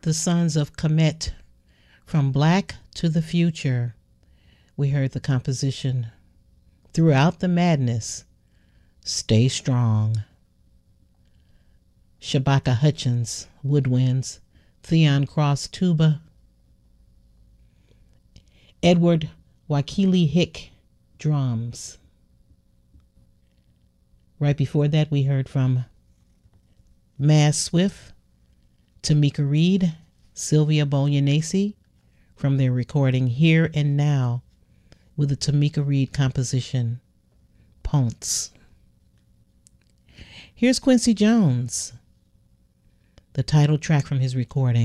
the Sons of Kemet, from Black to the Future. We heard the composition Throughout the Madness, Stay Strong. Shabaka Hutchins, woodwinds. Theon Cross, tuba. Edward Wakili Hick, drums. Right before that, we heard from Maz Swift, Tamika Reed, Sylvia Bolognesi, from their recording Here and Now, with the Tamika Reed composition, Ponce. Here's Quincy Jones, the title track from his recording,